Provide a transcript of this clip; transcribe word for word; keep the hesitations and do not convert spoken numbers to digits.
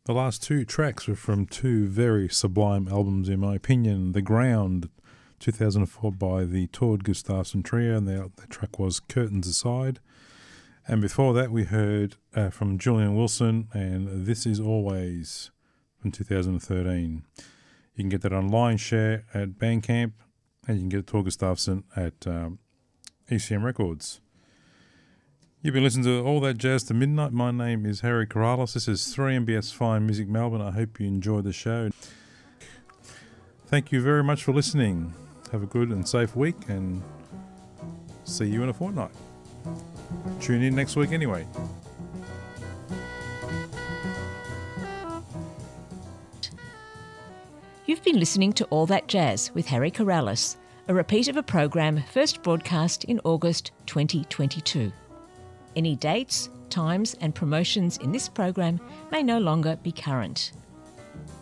The last two tracks were from two very sublime albums, in my opinion. The Ground, two thousand four, by the Tord Gustafsson Trio, and the, the track was Curtains Aside. And before that, we heard uh, from Julian Wilson, and This Is Always, from two thousand thirteen. You can get that on Lion Share at Bandcamp, and you can get it Tord Gustafsson at um, E C M Records. You've been listening to All That Jazz to Midnight. My name is Harry Corrales. This is three M B S Fine Music Melbourne. I hope you enjoyed the show. Thank you very much for listening. Have a good and safe week, and see you in a fortnight. Tune in next week anyway. You've been listening to All That Jazz with Harry Corrales, a repeat of a program first broadcast in August twenty twenty-two. Any dates, times and promotions in this program may no longer be current.